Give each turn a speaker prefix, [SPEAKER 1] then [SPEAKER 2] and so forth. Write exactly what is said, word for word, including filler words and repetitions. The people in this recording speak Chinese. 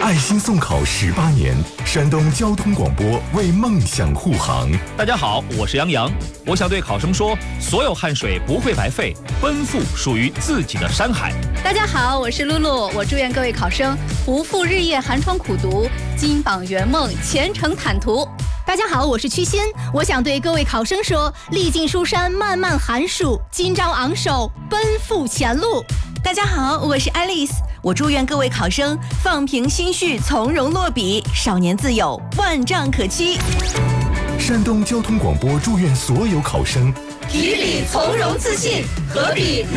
[SPEAKER 1] 爱心送考十八年，山东交通广播为梦想护航。
[SPEAKER 2] 大家好，我是杨洋，我想对考生说，所有汗水不会白费，奔赴属于自己的山海。
[SPEAKER 3] 大家好，我是露露，我祝愿各位考生不负日夜寒窗苦读，金榜圆梦，前程坦途。
[SPEAKER 4] 大家好，我是曲欣，我想对各位考生说，历尽书山漫漫寒暑，今朝昂首奔赴前路。
[SPEAKER 5] 大家好，我是爱丽丝，我祝愿各位考生放平心绪，从容落笔，少年自有万丈可期。
[SPEAKER 1] 山东交通广播祝愿所有考生
[SPEAKER 5] 提笔从容自信，合笔